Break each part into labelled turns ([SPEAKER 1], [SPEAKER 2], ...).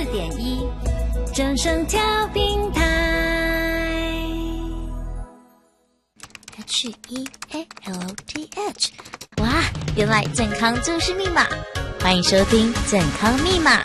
[SPEAKER 1] 94.1正声调频台。HEALTH， 哇，原来健康就是密码！欢迎收听健康密码。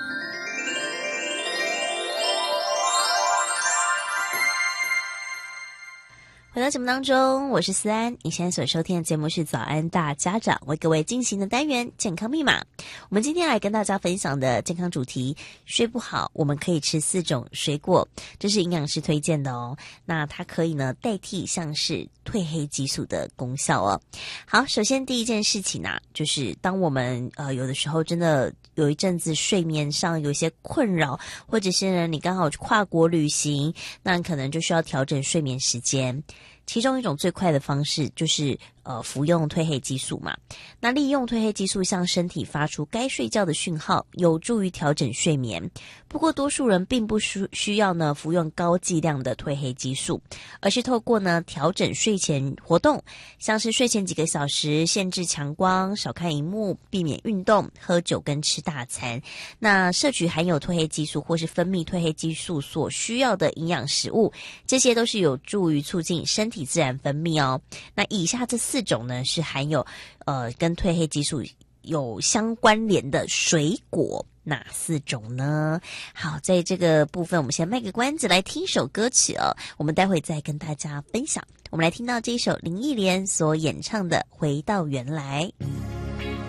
[SPEAKER 1] 回到节目当中，我是思安。你现在所收听的节目是早安大家长，为各位进行的单元健康密码。我们今天来跟大家分享的健康主题，睡不好我们可以吃4种水果，这是营养师推荐的哦。那它可以呢代替像是褪黑激素的功效哦。好，首先第一件事情啊，就是当我们有的时候真的有一阵子睡眠上有一些困扰，或者是呢你刚好跨国旅行，那可能就需要调整睡眠时间。其中一种最快的方式就是服用褪黑激素嘛。那利用褪黑激素向身体发出该睡觉的讯号，有助于调整睡眠。不过多数人并不需要呢服用高剂量的褪黑激素，而是透过呢调整睡前活动，像是睡前几个小时限制强光，少看荧幕，避免运动、喝酒跟吃大餐。那摄取含有褪黑激素或是分泌褪黑激素所需要的营养食物，这些都是有助于促进身体自然分泌哦。那以下这4种呢是含有跟褪黑激素有相关联的水果，哪4种呢？好，在这个部分我们先卖个关子，来听一首歌曲哦，我们待会再跟大家分享。我们来听到这一首林忆莲所演唱的《回到原来》。